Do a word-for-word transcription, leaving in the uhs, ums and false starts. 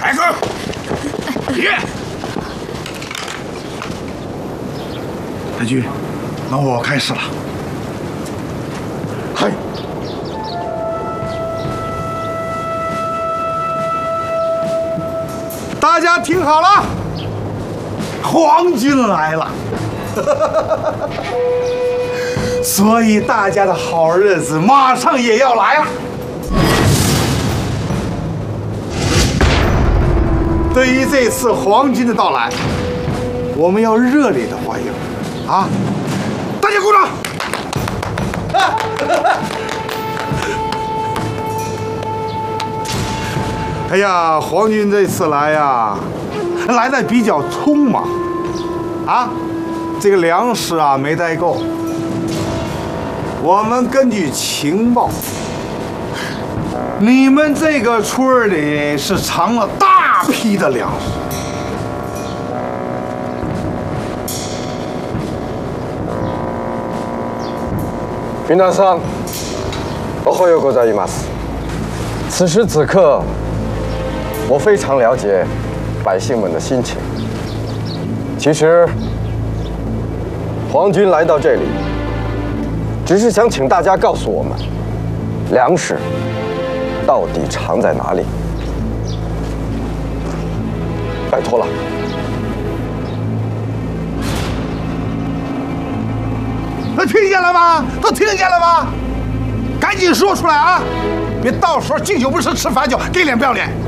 开始，别。太君，那我开始了。嗨。 大家听好了，皇军来了，所以大家的好日子马上也要来了。对于这次皇军的到来，我们要热烈的欢迎，啊！大家鼓掌！哎呀，皇军这次来呀，来的比较匆忙，啊，这个粮食啊没带够。我们根据情报，你们这个村里是藏了大批的粮食。 皆さん、おはようございます。此时此刻。 我非常了解百姓们的心情。其实，皇军来到这里，只是想请大家告诉我们，粮食到底藏在哪里。拜托了。 都听见了吗？都听见了吗？赶紧说出来啊！别到时候敬酒不吃吃罚酒，给脸不要脸。